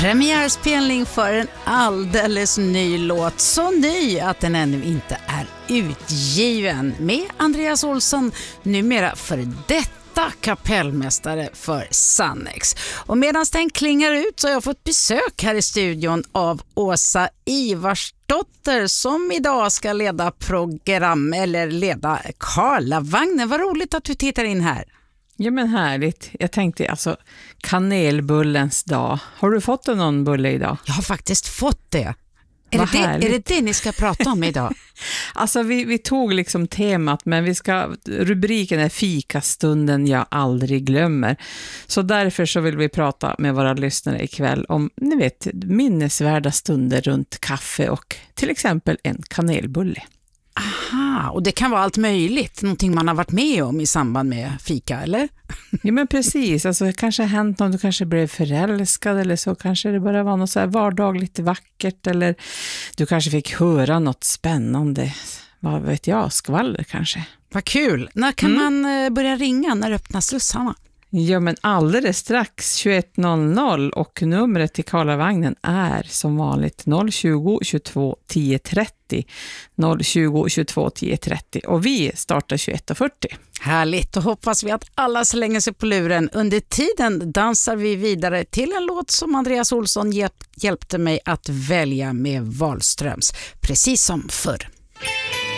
Premiärspelning för en alldeles ny låt. Så ny att den ännu inte är utgiven. Med Andreas Olsson, numera för detta kapellmästare för Sannex. Och medan den klingar ut så har jag fått besök här i studion av Åsa Ivarsdotter som idag ska leda program eller leda Karlavagnen. Vad roligt att du tittar in här. Ja men härligt. Jag tänkte alltså kanelbullens dag. Har du fått någon bulle idag? Jag har faktiskt fått det. Är det det ni ska prata om idag? Alltså vi tog liksom temat, men rubriken är fikastunden jag aldrig glömmer. Så därför så vill vi prata med våra lyssnare ikväll om, ni vet, minnesvärda stunder runt kaffe och till exempel en kanelbulle. Aha, och det kan vara allt möjligt, någonting man har varit med om i samband med fika, eller? Ja men precis, alltså det kanske har hänt någon, du kanske blev förälskad eller så, kanske det bara var något så här vardagligt vackert, eller du kanske fick höra något spännande, vad vet jag, skvaller kanske. Vad kul, när kan man börja ringa, när öppnar slussarna? Ja men alldeles strax 21.00 och numret till Karlavagnen är som vanligt 020 22 10 30 020 22 10 30 och vi startar 21.40. Härligt, och hoppas vi att alla slänger sig på luren. Under tiden dansar vi vidare till en låt som Andreas Olsson hjälpte mig att välja med Wahlströms, precis som förr.